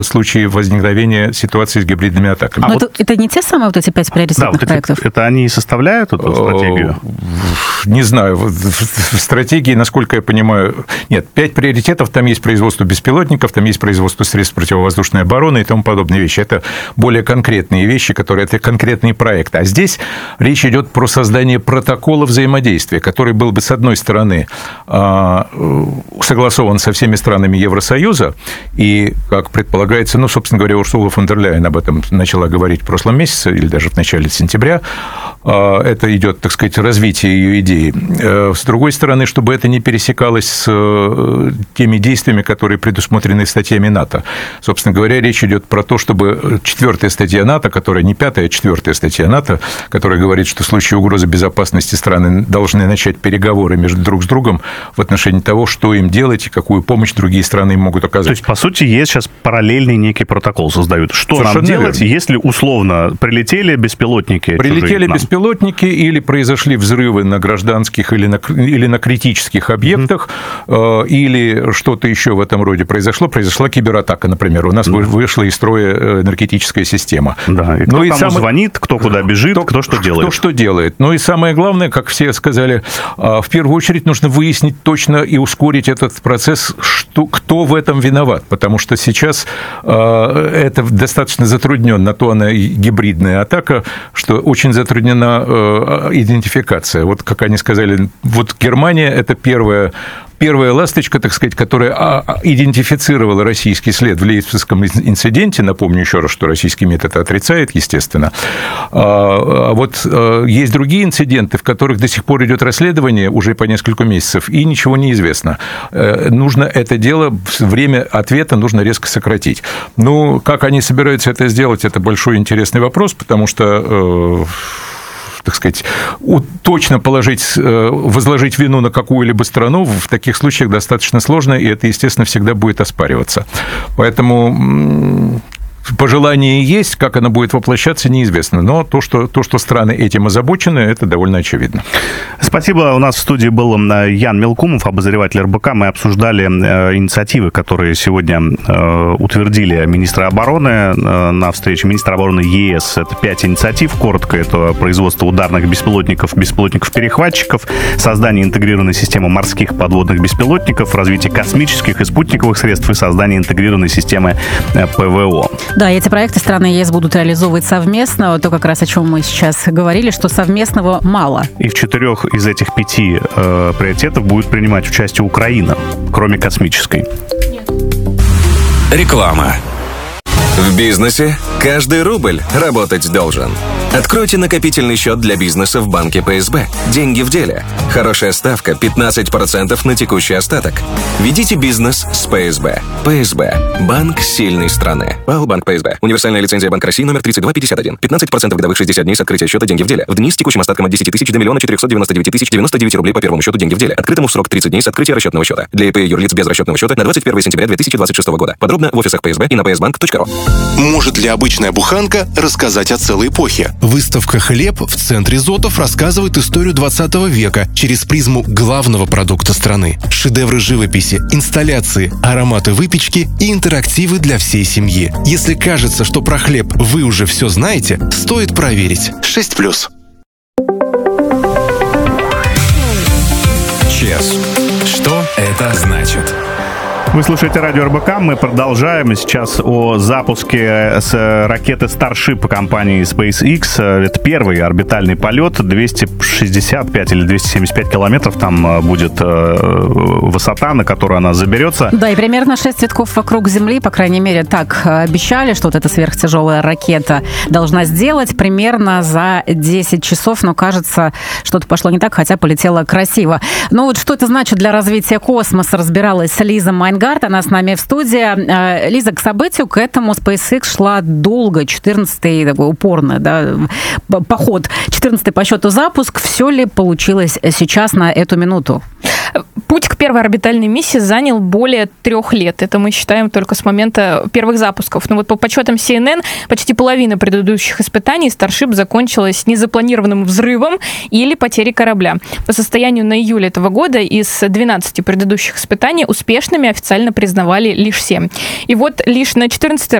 в случае возникновения ситуации с гибридными атаками. Но это не те самые вот эти 5 приоритетных проектов? Это они и составляют эту стратегию? Не знаю. В стратегии, насколько я понимаю, нет, 5 приоритетов, там есть производство беспилотников, там есть производство средств противовоздушной обороны и тому подобные вещи. Это более конкретные вещи, это конкретные проекты. А здесь речь идет про создание протокола взаимодействия, который был бы, с одной стороны, согласован со всеми странами Евросоюза, и, как предполагается, собственно говоря, Урсула фон дер Ляйен об этом начала говорить в прошлом месяце, или даже в начале сентября, это идет, так сказать, развитие ее идеи. С другой стороны, чтобы это не пересекалось с теми действиями, которые предусмотрены статьями НАТО. Собственно говоря, речь идет про то, чтобы 4-я статья НАТО, которая не 5-я, а 4-я статья НАТО, которая говорит, что в случае угрозы безопасности страны должны начать переговоры друг с другом в отношении того, что им делать и какую помощь другие страны им могут оказать. То есть, по сути, есть сейчас параллельный некий протокол создают. Что совершенно нам делать, верно. Если условно прилетели беспилотники? Прилетели беспилотники или произошли взрывы на гражданских или на критических объектах, или что-то еще в этом роде произошло. Произошла кибератака, например. У нас вышла из строя энергетическая система. Да, и кто кому звонит, кто куда бежит, кто что делает. Кто что делает. Ну и самое главное, как все сказали, в первую очередь нужно выяснить точно и ускорить этот процесс, кто в этом виноват. Потому что сейчас это достаточно затруднено, на то она и гибридная атака, что очень затруднена идентификация. Вот как они сказали, вот Германия – это первая ласточка, так сказать, которая идентифицировала российский след в Лейпцигском инциденте. Напомню еще раз, что российский метод отрицает, естественно. А вот есть другие инциденты, в которых до сих пор идет расследование уже по несколько месяцев, и ничего не известно. Нужно это дело, время ответа нужно резко сократить. Ну, как они собираются это сделать, это большой интересный вопрос, потому что... так сказать, точно возложить вину на какую-либо страну в таких случаях достаточно сложно, и это, естественно, всегда будет оспариваться. Поэтому пожелание есть, как оно будет воплощаться, неизвестно. Но то, что страны этим озабочены, это довольно очевидно. Спасибо. У нас в студии был Ян Мелкумов, обозреватель РБК. Мы обсуждали инициативы, которые сегодня утвердили министры обороны на встрече министра обороны ЕС. Это 5 инициатив. Коротко, это производство ударных беспилотников-перехватчиков, создание интегрированной системы морских подводных беспилотников, развитие космических и спутниковых средств и создание интегрированной системы ПВО. Да, эти проекты страны ЕС будут реализовывать совместно. То, как раз о чем мы сейчас говорили, что совместного мало. И в 4 из этих 5 приоритетов будет принимать участие Украина, кроме космической. Реклама. В бизнесе каждый рубль работать должен. Откройте накопительный счет для бизнеса в банке ПСБ. Деньги в деле. Хорошая ставка 15% на текущий остаток. Ведите бизнес с ПСБ. ПСБ. Банк сильной страны. ПАО Банк ПСБ. Универсальная лицензия Банк России номер 3251. 15% годовых 60 дней с открытия счета. Деньги в деле. В дни с текущим остатком от 10 тысяч до 1 499 099 рублей по первому счету. Деньги в деле. Открытому в срок 30 дней с открытия расчетного счета. Для ИП и юрлиц без расчетного счета на 21 сентября 2026 года. Подробно в офисах ПСБ и на psbank.ru. Может ли обычная буханка рассказать о целой эпохе? Выставка «Хлеб» в центре Зотов рассказывает историю 20 века через призму главного продукта страны. Шедевры живописи, инсталляции, ароматы выпечки и интерактивы для всей семьи. Если кажется, что про хлеб вы уже все знаете, стоит проверить. 6+. ЧЕС. Что это значит? Вы слушаете радио РБК. Мы продолжаем сейчас о запуске с ракеты Starship компании SpaceX. Это первый орбитальный полет. 265 или 275 километров там будет высота, на которую она заберется. Да, и примерно 6 витков вокруг Земли, по крайней мере, так обещали, что вот эта сверхтяжелая ракета должна сделать примерно за 10 часов. Но, кажется, что-то пошло не так, хотя полетела красиво. Ну вот что это значит для развития космоса, разбиралась Лиза Майнгард. Она с нами в студии. Лиза, к событию, к этому SpaceX шла долго, 14-й, такой упорный, да, поход, 14-й по счету запуск. Все ли получилось сейчас на эту минуту? Путь к первой орбитальной миссии занял более 3 лет. Это мы считаем только с момента первых запусков. Но вот по подсчетам CNN, почти половина предыдущих испытаний Starship закончилась незапланированным взрывом или потерей корабля. По состоянию на июль этого года из 12 предыдущих испытаний успешными официально признавали лишь 7. И вот лишь на 14